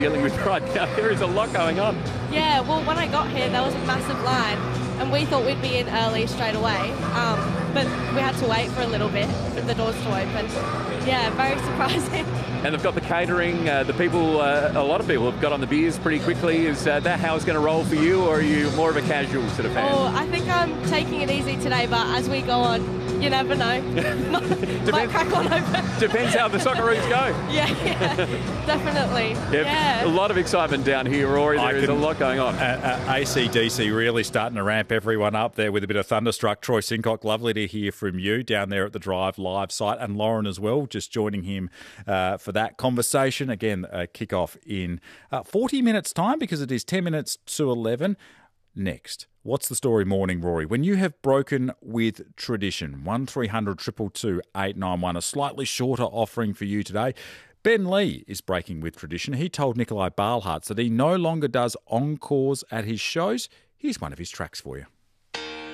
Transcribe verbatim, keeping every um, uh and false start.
dealing with right now. There is a lot going on. Yeah, well, when I got here, there was a massive line, and we thought we'd be in early straight away, um, but we had to wait for a little bit for the doors to open. Yeah, very surprising. And they've got the catering. Uh, the people, uh, a lot of people have got on the beers pretty quickly. Is uh, that how it's going to roll for you, or are you more of a casual sort of fan? Oh, I think I'm taking it easy today, but as we go on, you never know. might, might crack on open. Depends how the Socceroos go. Yeah, yeah, definitely. Yep. Yeah. A lot of excitement down here, Rory. There I is can- a lot going on. Uh, uh, A C D C really starting to ramp everyone up there with a bit of Thunderstruck. Troy Sincock, lovely to hear from you down there at the Drive Live site, and Lauren as well, just joining him uh, for that conversation. Again, a kick-off in uh, forty minutes' time because it is ten minutes to eleven. Next, what's the story morning, Rory? When you have broken with tradition, one three hundred two two two eight nine one, a slightly shorter offering for you today. Ben Lee is breaking with tradition. He told Nikolai Balhartz that he no longer does encores at his shows. Here's one of his tracks for you.